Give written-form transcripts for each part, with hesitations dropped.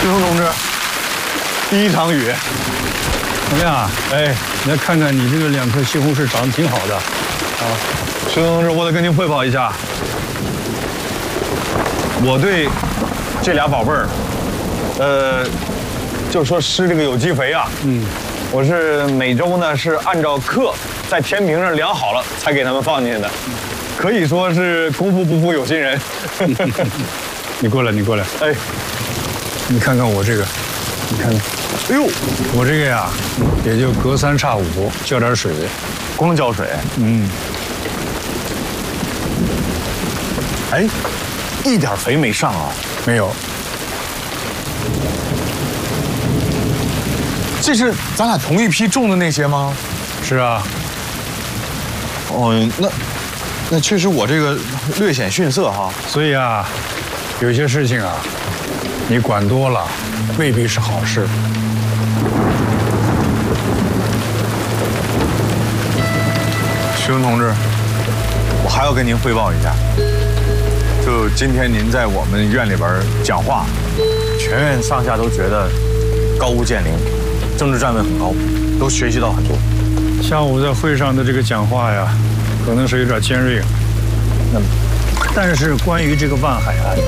师兄同志，第一场雨， 怎么样？哎，来看看你这个2颗西红柿长得挺好的，啊， 师兄同志，我得跟您汇报一下，我对这俩宝贝儿，就说施这个有机肥啊，我是每周呢是按照克在天平上量好了才给他们放进去的，可以说是功夫不负有心人。 你过来，你过来， 哎， 你看看我这个，你看看， 哎呦， 我这个呀，也就隔3差5浇点水， 光浇水，哎，一点肥没上啊？ 没有。 这是咱俩同一批种的那些吗？ 是啊。 哦，那确实我这个略显逊色哈。 所以啊，有些事情啊，你管多了未必是好事。 徐兄同志，我还要跟您汇报一下，就今天您在我们院里边讲话，全院上下都觉得高屋建瓴，政治站位很高，都学习到很多。 下午在会上的这个讲话呀，可能是有点尖锐，但是关于这个万海案，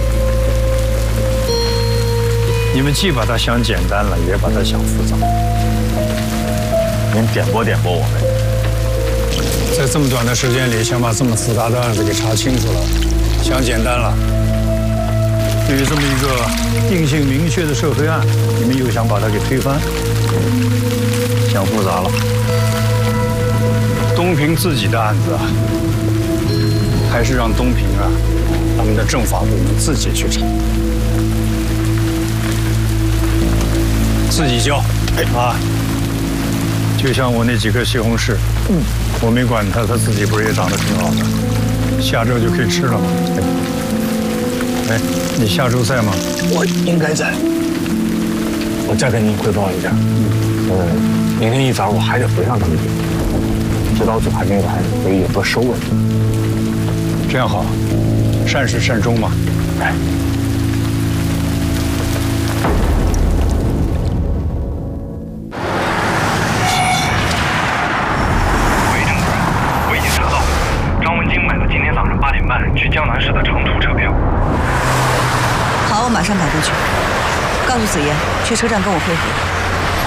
你们既把它想简单了，也把它想复杂。 您点拨点拨我们。 在这么短的时间里，想把这么复杂的案子给查清楚了，想简单了。对于这么一个定性明确的涉黑案，你们又想把它给推翻，想复杂了。东平自己的案子啊，还是让东平啊，他们的政法部门自己去查，自己交，啊。就像我那几颗西红柿，我没管它，它自己不是也长得挺好的，下周就可以吃了吗？哎，你下周在吗？ 我应该在。我再跟您汇报一下，明天一早我还得回上他们地，指导组还没来，所以有个收尾。 这样好，善始善终嘛。 哎。 去江南市的长途车票。 好，我马上打过去，告诉子妍去车站跟我会合。